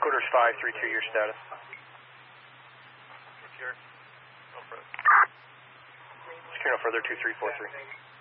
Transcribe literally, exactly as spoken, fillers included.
Headquarters five three two, your status. Secure. No further. Secure no further, two three four three.